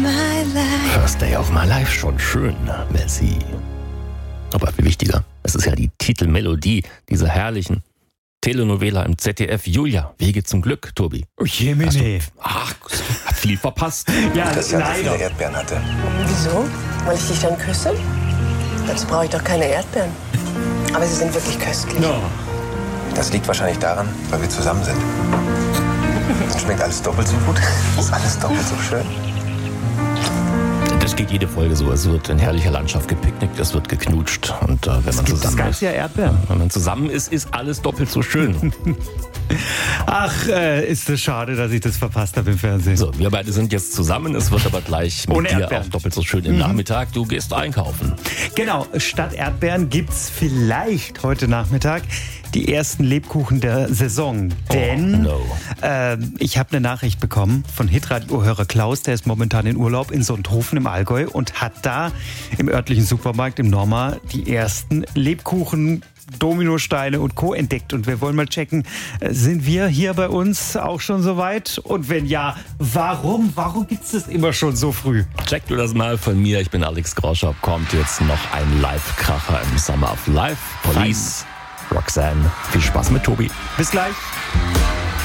First Day of My Life, schon schön, merci. Aber viel wichtiger, es ist ja die Titelmelodie dieser herrlichen Telenovela im ZDF. Julia, Wege zum Glück, Tobi. Oh Jemine. Hat viel verpasst. Ja, dass ich leider. viele Erdbeeren hatte. Wieso? Weil ich dich dann küsse? Dazu brauche ich doch keine Erdbeeren. Aber sie sind wirklich köstlich. No. Das liegt wahrscheinlich daran, weil wir zusammen sind. Dann schmeckt alles doppelt so gut. Ist alles doppelt so schön. Das geht jede Folge so. Es wird in herrlicher Landschaft gepicknickt, es wird geknutscht. Und wenn man Das zusammen ganze Jahr Erdbeeren. Wenn man zusammen ist alles doppelt so schön. Ach, ist es schade, dass ich das verpasst habe im Fernsehen. So, wir beide sind jetzt zusammen. Es wird aber gleich mit Ohne dir Erdbeeren. auch doppelt so schön im Nachmittag. Du gehst einkaufen. Genau, statt Erdbeeren gibt's vielleicht heute Nachmittag die ersten Lebkuchen der Saison. Denn ich habe eine Nachricht bekommen von Hitradio-Hörer Klaus, der ist momentan in Urlaub in Sonthofen im Allgäu und hat da im örtlichen Supermarkt im Norma die ersten Lebkuchen, Dominosteine und Co. entdeckt. Und wir wollen mal checken, sind wir hier bei uns auch schon so weit? Und wenn ja, warum? Warum gibt's das immer schon so früh? Check du das mal von mir. Ich bin Alex Grauschap. Kommt jetzt noch ein Live-Kracher im Summer of Life. Police, Roxanne. Viel Spaß mit Tobi. Bis gleich.